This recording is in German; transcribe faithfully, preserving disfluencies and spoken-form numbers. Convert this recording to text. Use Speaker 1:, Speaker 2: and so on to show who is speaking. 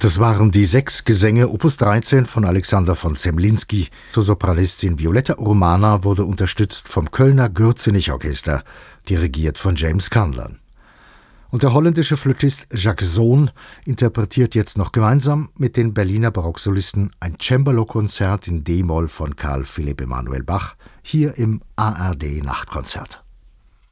Speaker 1: Das waren die sechs Gesänge Opus dreizehn von Alexander von Zemlinsky. Zur Sopranistin Violetta Urmana wurde unterstützt vom Kölner Gürzenich-Orchester, dirigiert von James Cunlern. Und der holländische Flötist Jacques Zoon interpretiert jetzt noch gemeinsam mit den Berliner Barocksolisten ein Cembalo-Konzert in D-Moll von Karl Philipp Emanuel Bach, hier im A R D-Nachtkonzert.